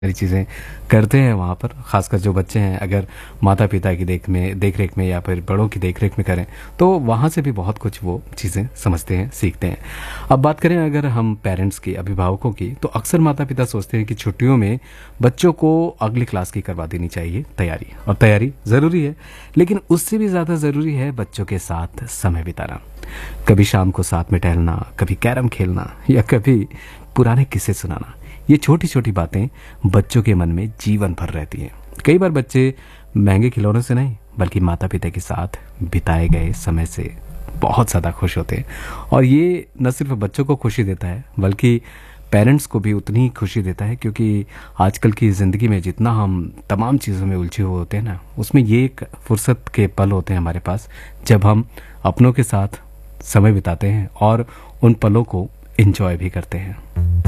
सारी चीज़ें करते हैं वहाँ पर। ख़ासकर जो बच्चे हैं, अगर माता पिता की देख रेख में या फिर बड़ों की देख रेख में करें तो वहाँ से भी बहुत कुछ वो चीज़ें समझते हैं, सीखते हैं। अब बात करें अगर हम पेरेंट्स की, अभिभावकों की, तो अक्सर माता पिता सोचते हैं कि छुट्टियों में बच्चों को अगली क्लास की करवा देनी चाहिए तैयारी, और तैयारी ज़रूरी है, लेकिन उससे भी ज़्यादा ज़रूरी है बच्चों के साथ समय बिताना। कभी शाम को साथ में टहलना, कभी कैरम खेलना या कभी पुराने किस्से सुनाना। ये छोटी छोटी बातें बच्चों के मन में जीवन भर रहती हैं। कई बार बच्चे महंगे खिलौनों से नहीं, बल्कि माता पिता के साथ बिताए गए समय से बहुत ज़्यादा खुश होते हैं। और ये न सिर्फ बच्चों को खुशी देता है, बल्कि पेरेंट्स को भी उतनी ही खुशी देता है, क्योंकि आजकल की ज़िंदगी में जितना हम तमाम चीज़ों में उलझे हुए होते हैं ना, उसमें ये एक फुर्सत के पल होते हैं हमारे पास, जब हम अपनों के साथ समय बिताते हैं और उन पलों को एंजॉय भी करते हैं।